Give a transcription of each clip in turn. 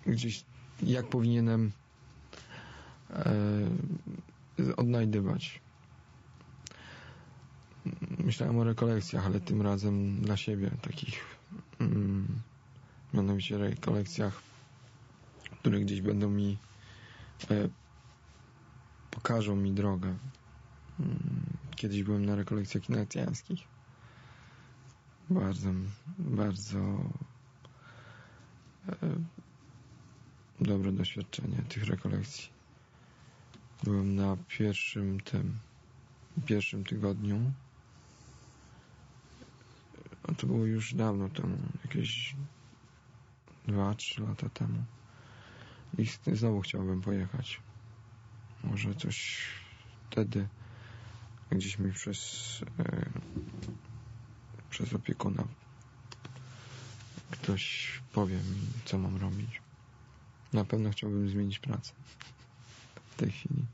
gdzieś jak powinienem odnajdywać. Myślałem o rekolekcjach, ale tym razem dla siebie, takich mianowicie rekolekcjach, które gdzieś będą mi pokażą mi drogę. Kiedyś byłem na rekolekcjach ignacjańskich. Bardzo dobre doświadczenie tych rekolekcji. Byłem na pierwszym tygodniu. A to było już dawno temu, jakieś 2-3 lata temu. I znowu chciałbym pojechać. Może coś wtedy gdzieś mi przez opiekuna ktoś powie mi, co mam robić. Na pewno chciałbym zmienić pracę w tej chwili.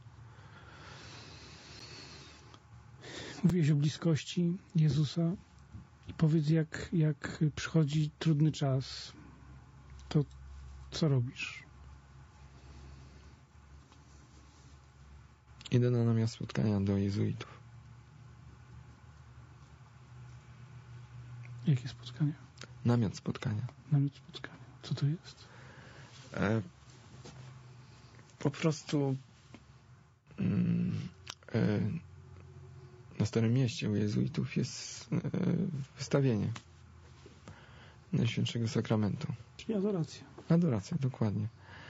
Mówiłeś o bliskości Jezusa i powiedz, jak przychodzi trudny czas, to co robisz? Idę na namiot spotkania do jezuitów. Jakie spotkania? Namiot spotkania. Namiot spotkania. Co to jest? Po prostu na Starym Mieście u jezuitów jest wystawienie Najświętszego Sakramentu. Czyli adoracja. Adoracja, dokładnie.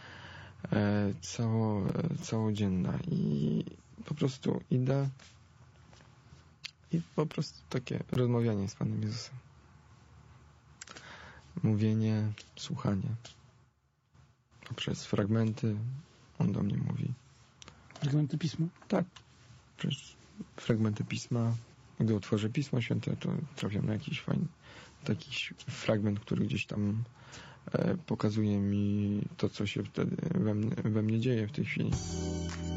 Całodzienna. I po prostu idę i po prostu takie rozmawianie z Panem Jezusem. Mówienie, słuchanie. Poprzez fragmenty On do mnie mówi. Fragmenty Pisma? Tak. Przez fragmenty Pisma. Gdy otworzę Pismo Święte, to trafiam na jakiś fajny taki fragment, który gdzieś tam pokazuje mi to, co się wtedy we mnie dzieje w tej chwili.